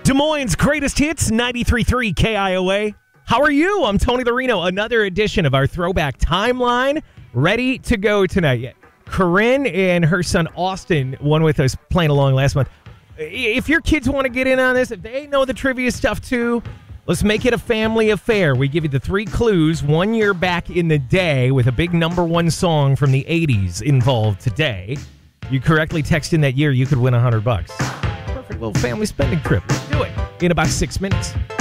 Des Moines' greatest hits, 93.3 KIOA. How are you? I'm Tony Lorino. Another edition of our Throwback Timeline. Ready to go tonight. Corinne and her son Austin, one with us playing along last month. If your kids want to get in on this, if they know the trivia stuff too, let's make it a family affair. We give you the 3 clues 1 year back in the day with a big #1 song from the 80s involved today. You correctly text in that year, you could win $100. Perfect little family spending trip. Do it in about 6 minutes.